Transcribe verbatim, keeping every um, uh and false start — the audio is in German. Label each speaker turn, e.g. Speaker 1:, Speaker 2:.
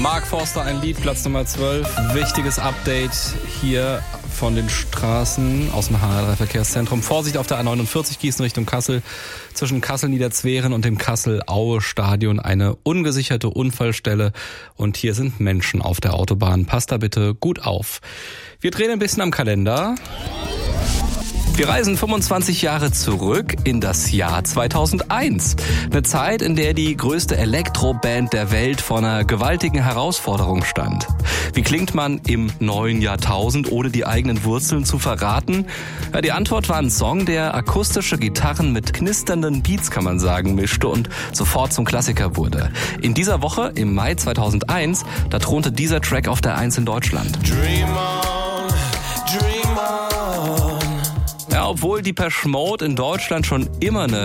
Speaker 1: Mark Forster, ein Lied, Platz Nummer zwölf. Wichtiges Update hier von den Straßen aus dem H R drei Verkehrszentrum. Vorsicht auf der A neunundvierzig Gießen Richtung Kassel. Zwischen Kassel-Niederzweren und dem Kassel-Aue-Stadion eine ungesicherte Unfallstelle. Und hier sind Menschen auf der Autobahn. Passt da bitte gut auf. Wir drehen ein bisschen am Kalender. Wir reisen fünfundzwanzig Jahre zurück in das Jahr zweitausendeins. Eine Zeit, in der die größte Elektroband der Welt vor einer gewaltigen Herausforderung stand. Wie klingt man im neuen Jahrtausend, ohne die eigenen Wurzeln zu verraten? Ja, die Antwort war ein Song, der akustische Gitarren mit knisternden Beats, kann man sagen, mischte und sofort zum Klassiker wurde. In dieser Woche, im Mai zweitausendeins, da thronte dieser Track auf der Eins in Deutschland.
Speaker 2: Dream on, dream on.
Speaker 1: Ja, obwohl Depeche Mode in Deutschland schon immer eine